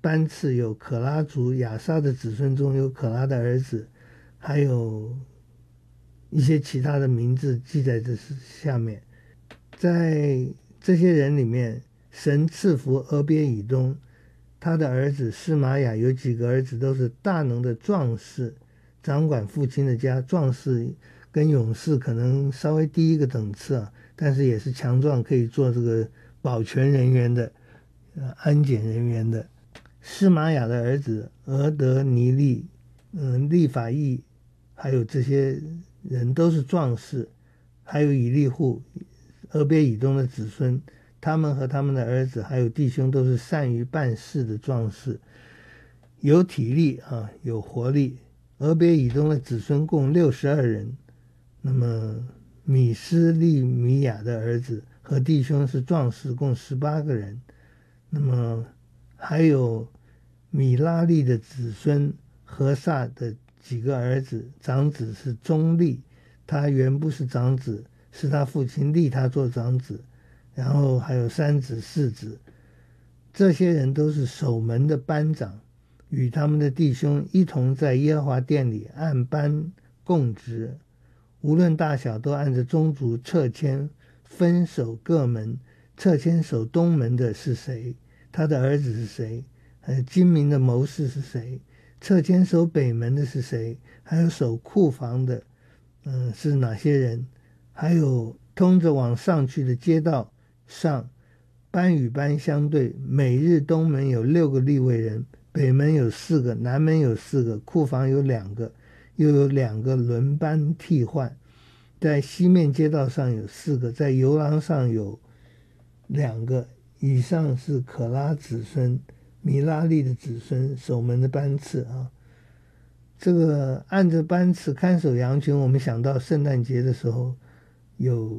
班次有可拉族亚萨的子孙中有可拉的儿子，还有一些其他的名字记在这下面。在这些人里面，神赐福俄别以东，他的儿子示玛雅有几个儿子都是大能的壮士，掌管父亲的家。壮士跟勇士可能稍微低一个等次啊，但是也是强壮，可以做这个保全人员的安检人员的。示玛雅的儿子俄德尼利、利法义，还有这些人都是壮士，还有以利户俄别以东的子孙，他们和他们的儿子还有弟兄都是善于办事的壮士，有体力啊，有活力。俄别以东的子孙共62人，那么米斯利米亚的儿子和弟兄是壮士，共18个人。那么还有米拉利的子孙何萨的几个儿子，长子是中立，他原不是长子，是他父亲立他做长子，然后还有3子4子，这些人都是守门的班长，与他们的弟兄一同在耶和华殿里按班供职，无论大小都按着宗族册签分守各门。册签守东门的是谁？他的儿子是谁？精明的谋士是谁？册签守北门的是谁？还有守库房的是哪些人？还有通着往上去的街道上，班与班相对，每日东门有6个利未人，北门有4个，南门有4个，库房有2个，又有2个轮班替换。在西面街道上有4个，在游廊上有2个。以上是可拉子孙米拉利的子孙守门的班次啊。这个按着班次看守羊群，我们想到圣诞节的时候有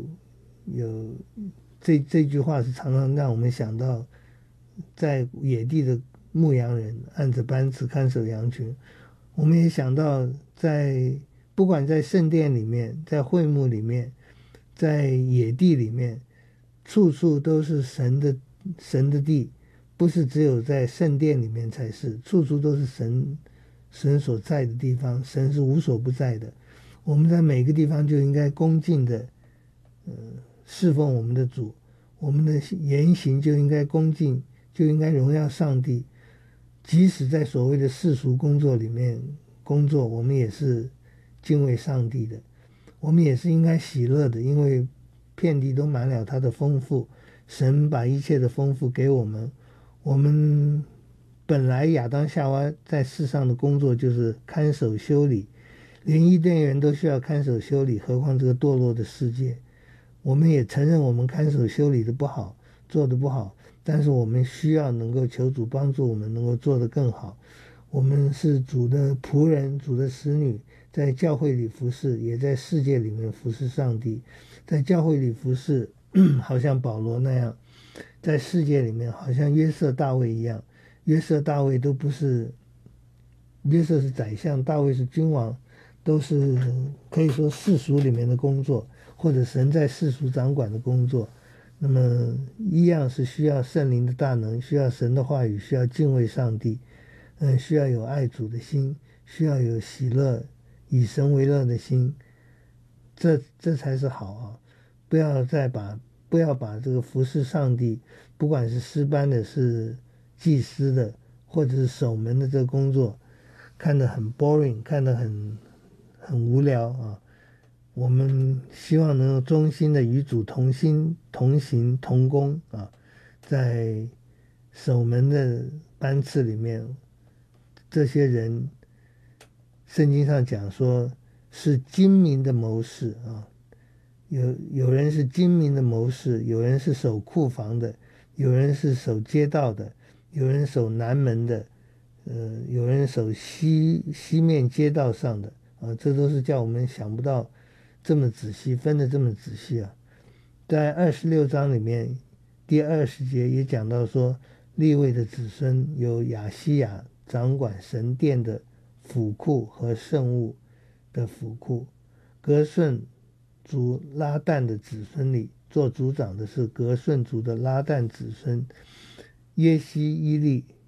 这句话是常常让我们想到在野地的牧羊人按着班次看守羊群。我们也想到不管在圣殿里面，在会幕里面，在野地里面，处处都是神的地，不是只有在圣殿里面才是，处处都是神所在的地方，神是无所不在的。我们在每个地方就应该恭敬的侍奉我们的主，我们的言行就应该恭敬，就应该荣耀上帝。即使在所谓的世俗工作里面工作，我们也是敬畏上帝的，我们也是应该喜乐的，因为遍地都满了他的丰富，神把一切的丰富给我们。我们本来亚当夏娃在世上的工作就是看守修理，连伊甸园都需要看守修理，何况这个堕落的世界。我们也承认我们看守修理的不好，做的不好，但是我们需要能够求主帮助我们能够做得更好。我们是主的仆人，主的使女，在教会里服侍，也在世界里面服侍上帝。在教会里服侍好像保罗那样，在世界里面好像约瑟大卫一样。约瑟大卫都不是，约瑟是宰相，大卫是君王，都是可以说世俗里面的工作，或者神在世俗掌管的工作。那么一样是需要圣灵的大能，需要神的话语，需要敬畏上帝，需要有爱主的心，需要有喜乐以神为乐的心，这才是好啊！不要把这个服侍上帝，不管是诗班的，是祭司的，或者是守门的这个工作，看得很 boring， 看得很无聊啊！我们希望能够忠心的与主同心、同行、同工啊！在守门的班次里面，这些人圣经上讲说是精明的谋士啊，有人是精明的谋士，有人是守库房的，有人是守街道的，有人守南门的，有人守西面街道上的啊，这都是叫我们想不到这么仔细，分得这么仔细啊。在26章里面第20节也讲到说，利未的子孙有亚西亚掌管神殿的府库和圣物的府库，革顺族拉旦的子孙里做族长的是革顺族的拉旦子孙耶西伊利，